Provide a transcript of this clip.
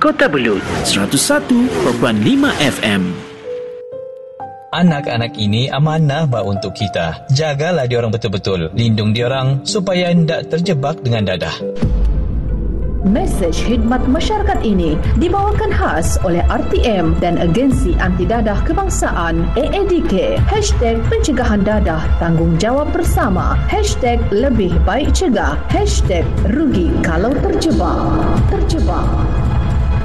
Kota Belud 101.5 FM. Anak-anak ini amanah untuk kita. Jagalah diorang betul-betul. Lindung diorang supaya tidak terjebak dengan dadah. Mesej khidmat masyarakat ini dibawakan khas oleh RTM dan Agensi Anti Dadah Kebangsaan AADK. #pencegahan dadah tanggungjawab bersama. #lebih baik cegah. #rugi kalau terjebak.